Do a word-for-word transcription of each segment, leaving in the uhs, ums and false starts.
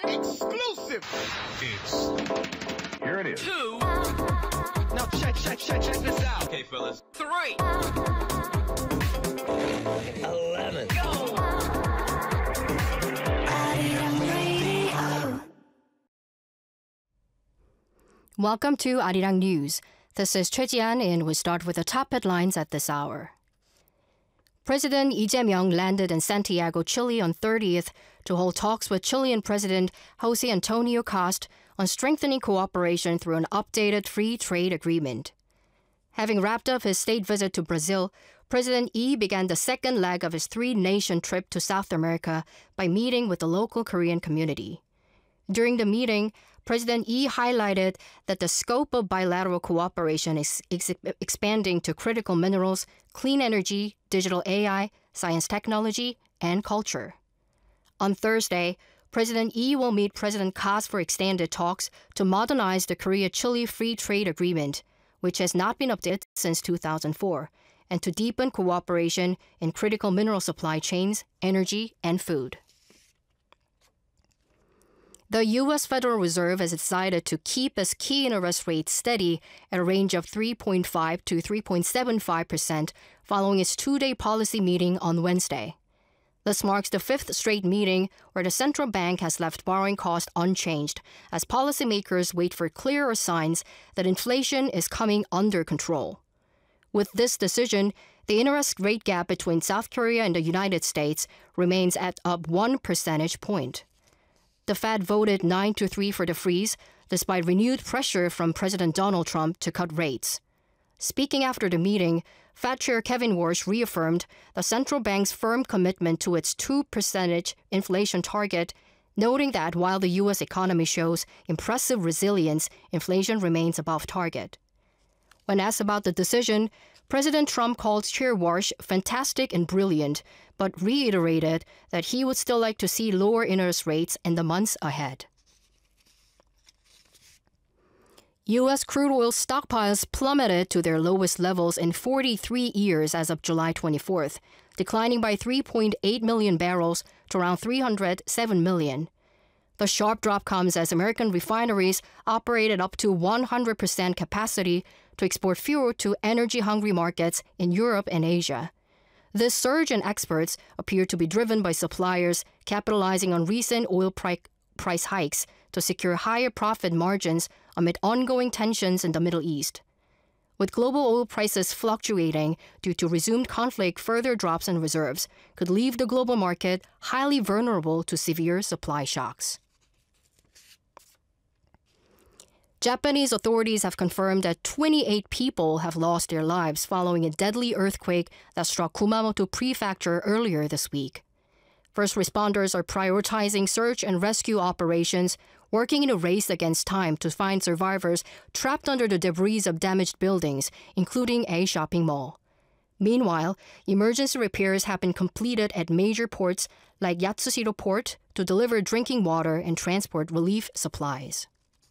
Exclusive. It's here it is. Two. Now check, check, check, check this out. Okay, fellas. Three. Eleven. Go. Welcome to Arirang News. This is Choi Ji-an, and we start with the top headlines at this hour. President Lee Jae-myung landed in Santiago, Chile on thirtieth to hold talks with Chilean President Jose Antonio Cast on strengthening cooperation through an updated free trade agreement. Having wrapped up his state visit to Brazil, President Lee began the second leg of his three-nation trip to South America by meeting with the local Korean community. During the meeting, President Lee highlighted that the scope of bilateral cooperation is ex- expanding to critical minerals, clean energy, digital A I, science technology, and culture. On Thursday, President Lee will meet President Cast for extended talks to modernize the Korea-Chile Free Trade Agreement, which has not been updated since two thousand four, and to deepen cooperation in critical mineral supply chains, energy, and food. The U S Federal Reserve has decided to keep its key interest rate steady at a range of three point five to three point seven five percent following its two-day policy meeting on Wednesday. This marks the fifth straight meeting where the central bank has left borrowing costs unchanged as policymakers wait for clearer signs that inflation is coming under control. With this decision, the interest rate gap between South Korea and the United States remains at up one percentage point. The Fed voted nine to three for the freeze, despite renewed pressure from President Donald Trump to cut rates. Speaking after the meeting, Fed Chair Kevin Warsh reaffirmed the central bank's firm commitment to its two percent inflation target, noting that while the U S economy shows impressive resilience, inflation remains above target. When asked about the decision, President Trump called Chair Warsh fantastic and brilliant, but reiterated that he would still like to see lower interest rates in the months ahead. U S crude oil stockpiles plummeted to their lowest levels in forty-three years as of July twenty-fourth, declining by three point eight million barrels to around three hundred seven million. The sharp drop comes as American refineries operated up to one hundred percent capacity to export fuel to energy-hungry markets in Europe and Asia. This surge in exports appeared to be driven by suppliers capitalizing on recent oil pri- price hikes to secure higher profit margins amid ongoing tensions in the Middle East. With global oil prices fluctuating due to resumed conflict, further drops in reserves could leave the global market highly vulnerable to severe supply shocks. Japanese authorities have confirmed that twenty-eight people have lost their lives following a deadly earthquake that struck Kumamoto Prefecture earlier this week. First responders are prioritizing search and rescue operations, working in a race against time to find survivors trapped under the debris of damaged buildings, including a shopping mall. Meanwhile, emergency repairs have been completed at major ports like Yatsushiro Port to deliver drinking water and transport relief supplies.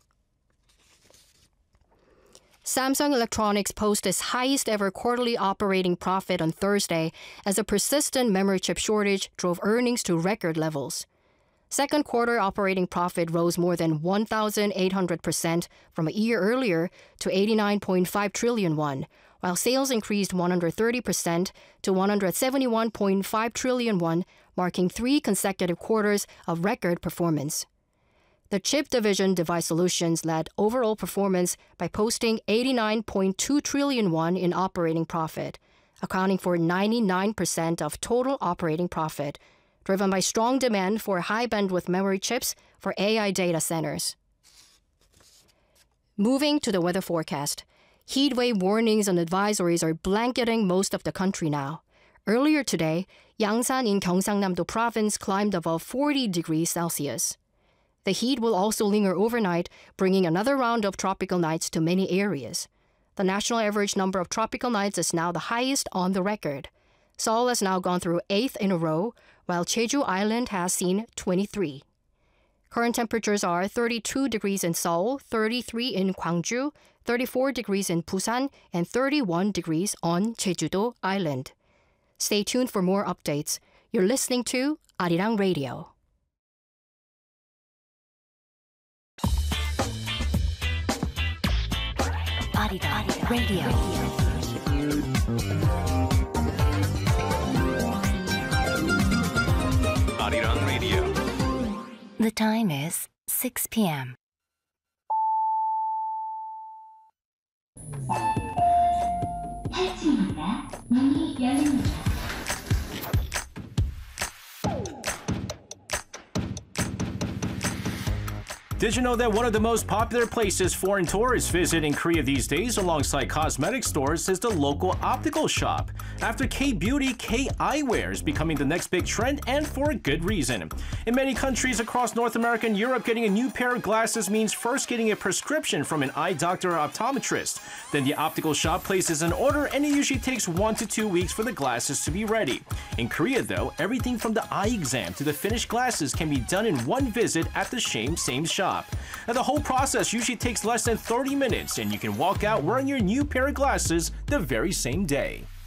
Samsung Electronics posted its highest ever quarterly operating profit on Thursday as a persistent memory chip shortage drove earnings to record levels. Second quarter operating profit rose more than one thousand eight hundred percent from a year earlier to eighty-nine point five trillion won, while sales increased one hundred thirty percent to one hundred seventy-one point five trillion won, marking three consecutive quarters of record performance. The chip division Device Solutions led overall performance by posting eighty-nine point two trillion won in operating profit, accounting for ninety-nine percent of total operating profit, driven by strong demand for high-bandwidth memory chips for A I data centers. Moving to the weather forecast, heat wave warnings and advisories are blanketing most of the country now. Earlier today, Yangsan in Gyeongsangnam-do Province climbed above forty degrees Celsius. The heat will also linger overnight, bringing another round of tropical nights to many areas. The national average number of tropical nights is now the highest on the record. Seoul has now gone through eighth in a row, while Jeju Island has seen twenty-three. Current temperatures are thirty-two degrees in Seoul, thirty-three in Gwangju, thirty-four degrees in Busan, and thirty-one degrees on Jeju-do Island. Stay tuned for more updates. You're listening to Arirang Radio. Arirang Radio. Arirang Radio. The time is six p m Did you know that one of the most popular places foreign tourists visit in Korea these days, alongside cosmetic stores, is the local optical shop? After K-beauty, K-eyewear is becoming the next big trend, and for a good reason. In many countries across North America and Europe, getting a new pair of glasses means first getting a prescription from an eye doctor or optometrist. Then the optical shop places an order, and it usually takes one to two weeks for the glasses to be ready. In Korea, though, everything from the eye exam to the finished glasses can be done in one visit at the same same shop. Now, the whole process usually takes less than thirty minutes, and you can walk out wearing your new pair of glasses the very same day.